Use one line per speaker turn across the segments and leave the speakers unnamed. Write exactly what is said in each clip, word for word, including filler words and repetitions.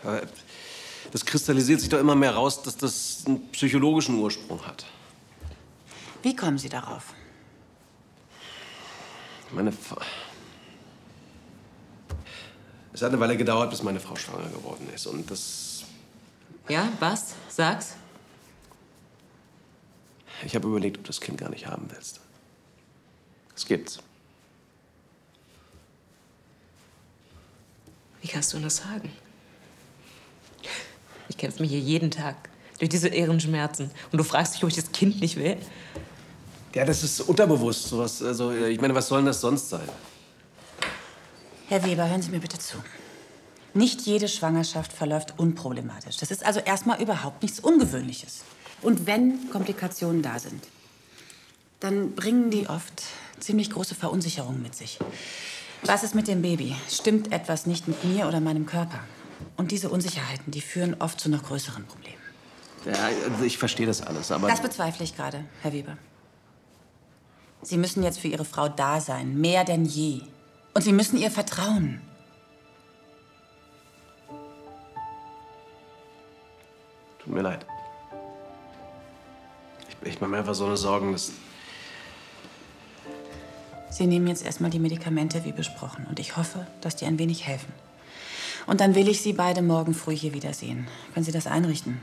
Aber das kristallisiert sich doch immer mehr raus, dass das einen psychologischen Ursprung hat.
Wie kommen Sie darauf?
Meine Frau... Es hat eine Weile gedauert, bis meine Frau schwanger geworden ist. Und das...
Ja, was? Sag's.
Ich habe überlegt, ob du das Kind gar nicht haben willst. Es gibt's.
Wie kannst du das sagen? Ich kämpfe mich hier jeden Tag durch diese irren Schmerzen. Und du fragst dich, ob ich das Kind nicht will?
Ja, das ist unterbewusst. Sowas, also, ich meine, was soll denn das sonst sein?
Herr Weber, hören Sie mir bitte zu. Nicht jede Schwangerschaft verläuft unproblematisch. Das ist also erstmal überhaupt nichts Ungewöhnliches. Und wenn Komplikationen da sind, dann bringen die oft ziemlich große Verunsicherung mit sich. Was ist mit dem Baby? Stimmt etwas nicht mit mir oder meinem Körper? Und diese Unsicherheiten, die führen oft zu noch größeren Problemen.
Ja, also ich verstehe das alles, aber...
Das bezweifle ich gerade, Herr Weber. Sie müssen jetzt für Ihre Frau da sein, mehr denn je. Und Sie müssen ihr vertrauen.
Tut mir leid. Ich, ich mache mir einfach so eine Sorgen, dass...
Sie nehmen jetzt erstmal die Medikamente wie besprochen. Und ich hoffe, dass die ein wenig helfen. Und dann will ich Sie beide morgen früh hier wiedersehen. Können Sie das einrichten?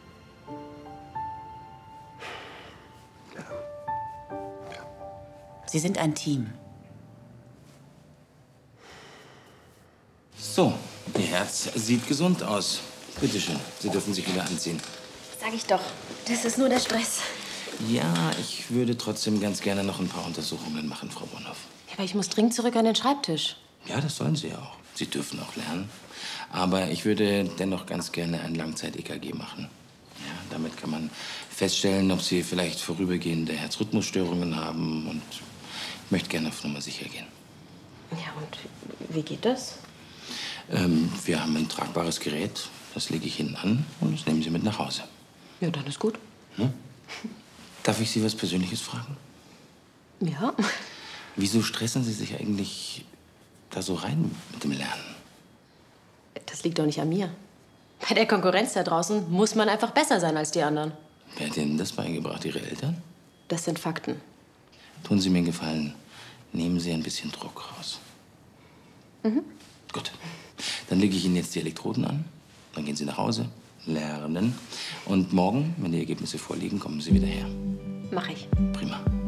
Ja. Ja.
Sie sind ein Team.
So, Ihr Herz sieht gesund aus. Bitte schön, Sie dürfen sich wieder anziehen.
Sag ich doch, das ist nur der Stress.
Ja, ich würde trotzdem ganz gerne noch ein paar Untersuchungen machen, Frau Bonhoff.
Ja, aber ich muss dringend zurück an den Schreibtisch.
Ja, das sollen Sie auch. Sie dürfen auch lernen. Aber ich würde dennoch ganz gerne ein Langzeit-E K G machen. Ja, damit kann man feststellen, ob Sie vielleicht vorübergehende Herzrhythmusstörungen haben. Und ich möchte gerne auf Nummer sicher gehen.
Ja, und wie geht das?
Ähm, wir haben ein tragbares Gerät. Das lege ich Ihnen an und das nehmen Sie mit nach Hause.
Ja, dann ist gut.
Hm? Darf ich Sie was Persönliches fragen?
Ja.
Wieso stressen Sie sich eigentlich da so rein mit dem Lernen?
Das liegt doch nicht an mir. Bei der Konkurrenz da draußen muss man einfach besser sein als die anderen.
Wer hat Ihnen das beigebracht? Ihre Eltern?
Das sind Fakten.
Tun Sie mir einen Gefallen. Nehmen Sie ein bisschen Druck raus.
Mhm.
Gut. Dann lege ich Ihnen jetzt die Elektroden an. Dann gehen Sie nach Hause, lernen. Und morgen, wenn die Ergebnisse vorliegen, kommen Sie wieder her.
Mach ich.
Prima.